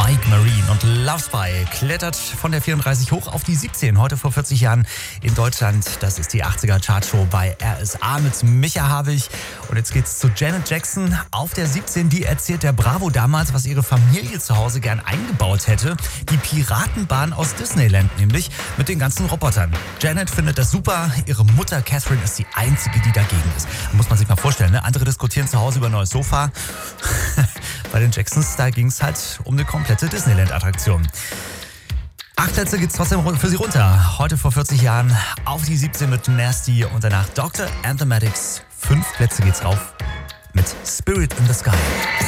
Mike Marine und Love Spy klettert von der 34 hoch auf die 17. Heute vor 40 Jahren in Deutschland. Das ist die 80er Chartshow bei RSA mit Micha Havig. Und jetzt geht's zu Janet Jackson auf der 17. Die erzählt der Bravo damals, was ihre Familie zu Hause gern eingebaut hätte. Die Piratenbahn aus Disneyland nämlich mit den ganzen Robotern. Janet findet das super. Ihre Mutter Catherine ist die einzige, die dagegen ist. Da muss man sich mal vorstellen, ne? Andere diskutieren zu Hause über ein neues Sofa. Bei den Jacksons, da ging es halt um eine komplette Disneyland-Attraktion. 8 Plätze geht's trotzdem für sie runter. Heute vor 40 Jahren auf die 17 mit Nasty und danach Dr. Anthematics. 5 Plätze geht's rauf mit Spirit in the Sky.